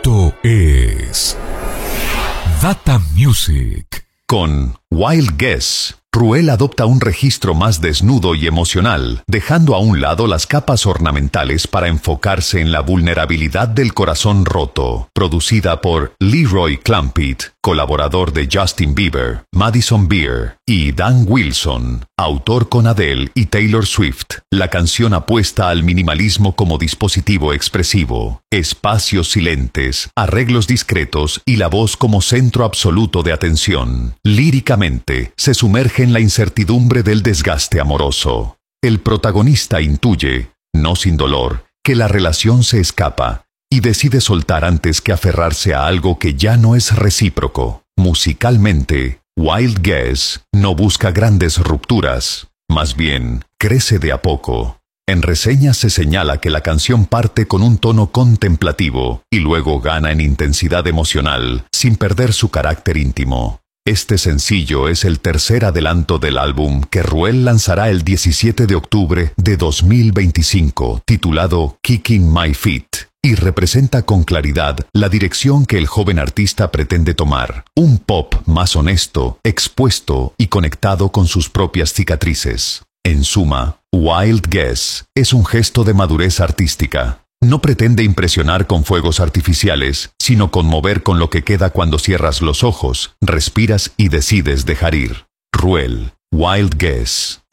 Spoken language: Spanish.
Esto es Data Music. Con Wild Guess, Ruel adopta un registro más desnudo y emocional, dejando a un lado las capas ornamentales para enfocarse en la vulnerabilidad del corazón roto. Producida por Leroy Clampett, colaborador de Justin Bieber, Madison Beer y Dan Wilson, autor con Adele y Taylor Swift. La canción apuesta al minimalismo como dispositivo expresivo, espacios silentes, arreglos discretos y la voz como centro absoluto de atención. Líricamente, se sumerge en la incertidumbre del desgaste amoroso. El protagonista intuye, no sin dolor, que la relación se escapa y decide soltar antes que aferrarse a algo que ya no es recíproco. Musicalmente, Wild Guess no busca grandes rupturas, más bien, crece de a poco. En reseñas se señala que la canción parte con un tono contemplativo y luego gana en intensidad emocional, sin perder su carácter íntimo. Este sencillo es el tercer adelanto del álbum que Ruel lanzará el 17 de octubre de 2025, titulado Kicking My Feet, y representa con claridad la dirección que el joven artista pretende tomar. Un pop más honesto, expuesto y conectado con sus propias cicatrices. En suma, Wild Guess es un gesto de madurez artística. No pretende impresionar con fuegos artificiales, sino conmover con lo que queda cuando cierras los ojos, respiras y decides dejar ir. Ruel, Wild Guess.